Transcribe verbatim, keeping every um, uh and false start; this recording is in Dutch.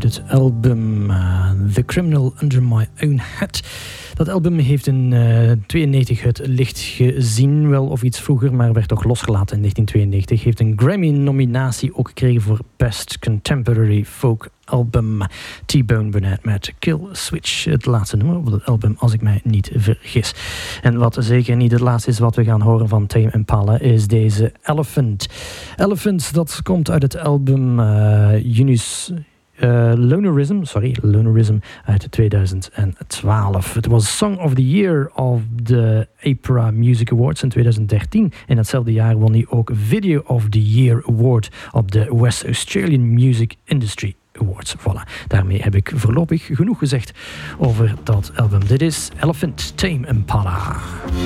het album uh, The Criminal Under My Own Hat. Dat album heeft in uh, tweeënnegentig het licht gezien, wel of iets vroeger, maar werd toch losgelaten in negentien tweeënnegentig. Heeft een Grammy-nominatie ook gekregen voor Best Contemporary Folk Album. T-Bone Burnett met Kill Switch, het laatste nummer op het album, als ik mij niet vergis. En wat zeker niet het laatste is wat we gaan horen van Tame Impala, is deze Elephant. Elephant, dat komt uit het album uh, Unus... Uh, Lonerism, sorry, Lonerism uit tweeduizend twaalf. Het was Song of the Year of de APRA Music Awards in tweeduizend dertien. In hetzelfde jaar won hij ook Video of the Year Award op de West Australian Music Industry Awards. Voilà, daarmee heb ik voorlopig genoeg gezegd over dat album. Dit is Elephant, Tame Impala.